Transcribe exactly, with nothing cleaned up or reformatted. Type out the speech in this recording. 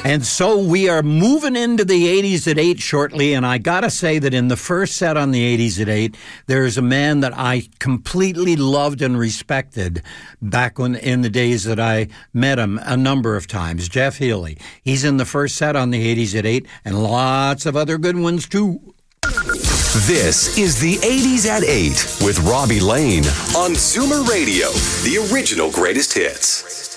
And so we are moving into the eighties at eight shortly, and I gotta say that in the first set on the eighties at eight, there's a man that I completely loved and respected back when in the days that I met him a number of times, Jeff Healey. He's in the first set on the eighties at eight, and lots of other good ones too. This is the eighties at eight with Robbie Lane on Zoomer Radio, the original greatest hits.